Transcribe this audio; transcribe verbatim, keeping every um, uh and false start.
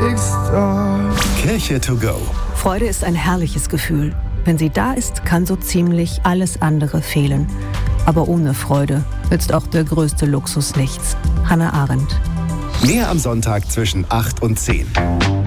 Kirche to go. Freude ist ein herrliches Gefühl. Wenn sie da ist, kann so ziemlich alles andere fehlen. Aber ohne Freude nützt auch der größte Luxus nichts. Hannah Arendt. Mehr am Sonntag zwischen acht und zehn.